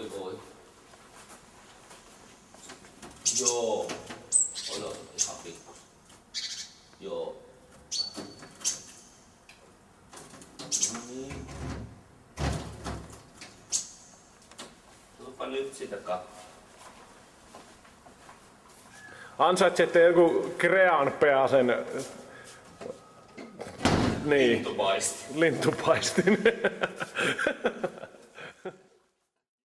Oi. Joo. Odota ihan pikku. Joo. No niin. Tuopa nyt sitä katsoa. Ansaitsette joku Creanpeasen Niin. Lintupaistin. Lintupaistin.